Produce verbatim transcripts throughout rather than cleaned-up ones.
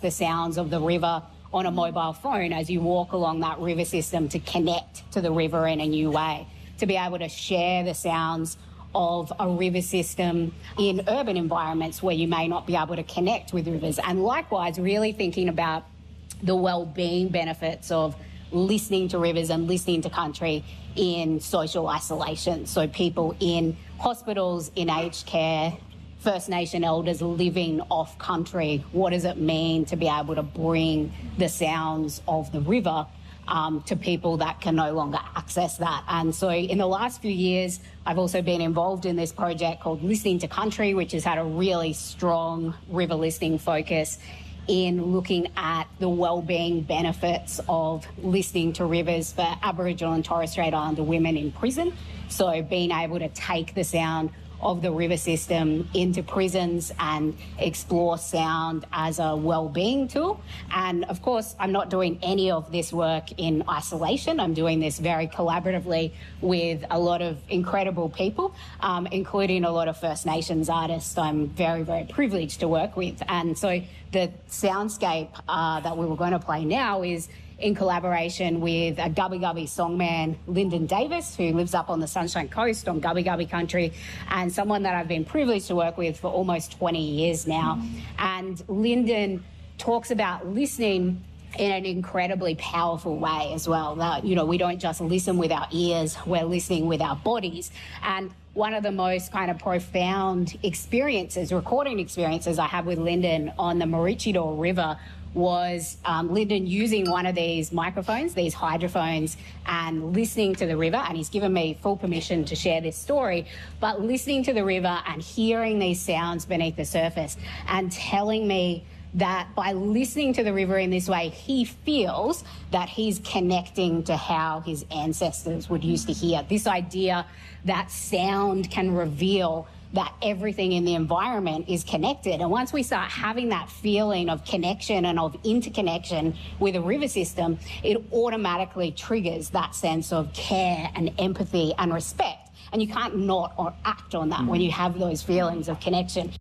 the sounds of the river on a mobile phone as you walk along that river system to connect to the river in a new way, to be able to share the sounds of a river system in urban environments where you may not be able to connect with rivers. And likewise, really thinking about the well-being benefits of listening to rivers and listening to country in social isolation. So people in hospitals, in aged care, First Nation elders living off country, what does it mean to be able to bring the sounds of the river um, to people that can no longer access that? And so in the last few years, I've also been involved in this project called Listening to Country, which has had a really strong river listening focus in looking at the well-being benefits of listening to rivers for Aboriginal and Torres Strait Islander women in prison. So being able to take the sound of the river system into prisons and explore sound as a well-being tool. And of course, I'm not doing any of this work in isolation. I'm doing this very collaboratively with a lot of incredible people, um, including a lot of First Nations artists I'm very, very privileged to work with. And so the soundscape uh, that we were going to play now is in collaboration with a Gubbi Gubbi songman, Lyndon Davis, who lives up on the Sunshine Coast on Gubbi Gubbi country, and someone that I've been privileged to work with for almost twenty years now. Mm. And Lyndon talks about listening in an incredibly powerful way as well. That, you know, we don't just listen with our ears, we're listening with our bodies. And one of the most kind of profound experiences, recording experiences I had with Lyndon on the Maroochydore River was um, Lyndon using one of these microphones, these hydrophones, and listening to the river. And he's given me full permission to share this story, but listening to the river and hearing these sounds beneath the surface and telling me that by listening to the river in this way, he feels that he's connecting to how his ancestors would used to hear. This idea that sound can reveal that everything in the environment is connected. And once we start having that feeling of connection and of interconnection with a river system, it automatically triggers that sense of care and empathy and respect. And you can't not or act on that mm. when you have those feelings of connection.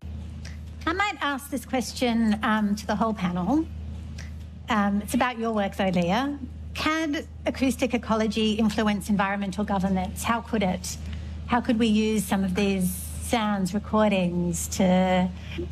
I might ask this question um, to the whole panel. Um, it's about your work though, Leah. Can acoustic ecology influence environmental governance? How could it? How could we use some of these sounds recordings to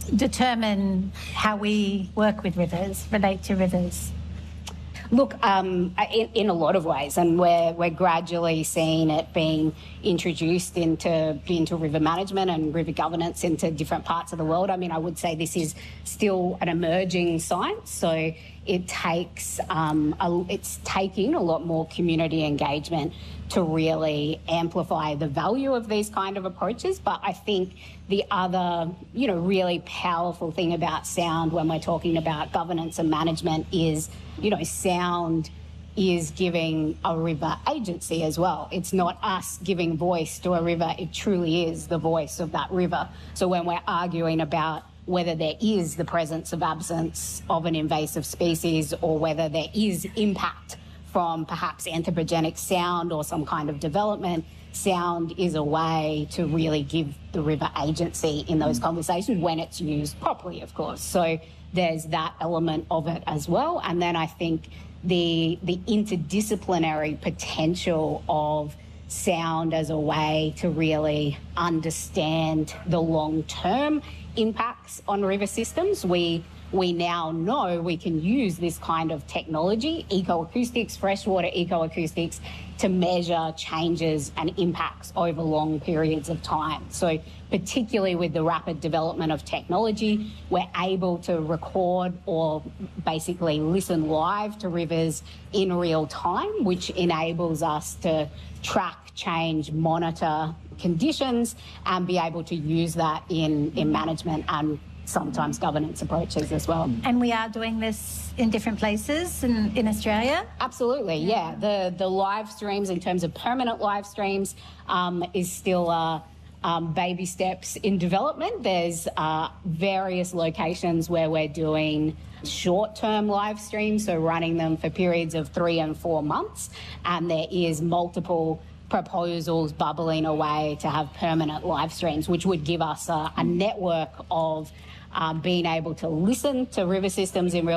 determine how we work with rivers, relate to rivers? Look, um, in, in a lot of ways, and we're, we're gradually seeing it being introduced into, into river management and river governance into different parts of the world. I mean, I would say this is still an emerging science, so it takes, um, a, it's taking a lot more community engagement to really amplify the value of these kind of approaches. But I think the other, you know, really powerful thing about sound when we're talking about governance and management is, you know, sound is giving a river agency as well. It's not us giving voice to a river, it truly is the voice of that river. So when we're arguing about whether there is the presence of absence of an invasive species or whether there is impact from perhaps anthropogenic sound or some kind of development, sound is a way to really give the river agency in those conversations when it's used properly, of course. So there's that element of it as well. And then I think the, the interdisciplinary potential of sound as a way to really understand the long-term impacts on river systems. We we now know we can use this kind of technology, ecoacoustics, freshwater ecoacoustics, to measure changes and impacts over long periods of time. So particularly with the rapid development of technology, we're able to record or basically listen live to rivers in real time, which enables us to track, change, monitor conditions and be able to use that in, in management and sometimes governance approaches as well. And we are doing this in different places in, in Australia? Absolutely, yeah. The, the live streams, in terms of permanent live streams, um, is still uh, um, baby steps in development. There's uh, various locations where we're doing short-term live streams, so running them for periods of three and four months. And there is multiple proposals bubbling away to have permanent live streams, which would give us a, a network of um, being able to listen to river systems in real